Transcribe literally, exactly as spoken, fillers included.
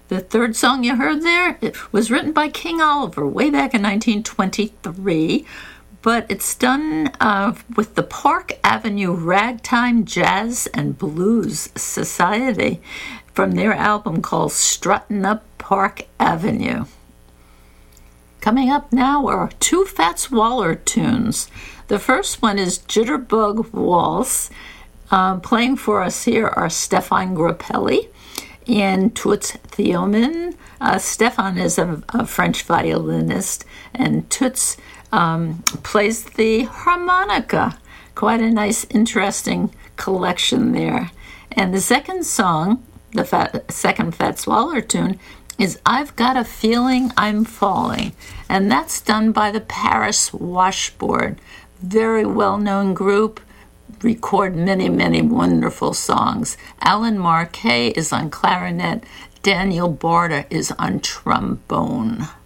The third song you heard there, it was written by King Oliver way back in nineteen twenty-three, but it's done uh, with the Park Avenue Ragtime Jazz and Blues Society from their album called Struttin' Up Park Avenue. Coming up now are two Fats Waller tunes. The first one is Jitterbug Waltz. Um, playing for us here are Stefan Grappelli and Toots Thiemann. Uh, Stefan is a, a French violinist, and Toots um, plays the harmonica. Quite a nice, interesting collection there. And the second song, the fat, second Fats Waller tune, is I've Got a Feeling I'm Falling, and that's done by the Paris Washboard. Very well-known group, record many, many wonderful songs. Alan Marquet is on clarinet, Daniel Barta is on trombone.